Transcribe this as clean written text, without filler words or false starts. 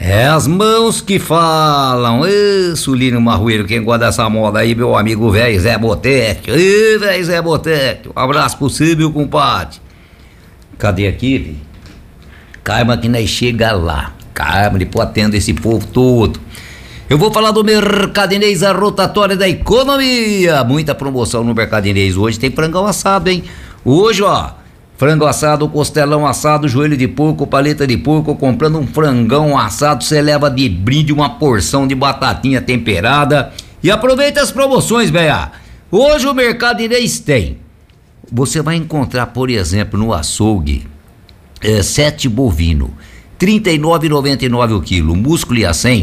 É as mãos que falam. Ê, Sulino Marrueiro, quem gosta dessa moda aí, meu amigo velho Zé Boteco. Ê, velho Zé Boteco. Um abraço possível, compadre. Cadê aqui, filho? Calma que nós chega lá. Calma, depois atendo esse povo todo. Eu vou falar do Mercadinês, a rotatória da economia. Muita promoção no Mercadinês. Hoje tem frangão assado, hein? Hoje, ó, frango assado, costelão assado, joelho de porco, paleta de porco. Comprando um frangão assado, você leva de brinde uma porção de batatinha temperada. E aproveita as promoções, velho. Hoje o Mercadinês tem. Você vai encontrar, por exemplo, no açougue, 7 bovino, R$ 39,99 o quilo. Músculo e acém,